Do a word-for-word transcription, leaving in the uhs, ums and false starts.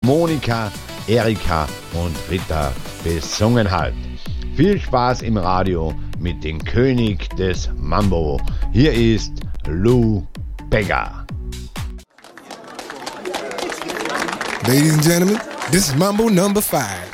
Monika, Erika und Rita besungen hat. Viel Spaß im Radio mit dem König des Mambo. Hier ist Lou Bega. Ladies and gentlemen, this is Mambo number five.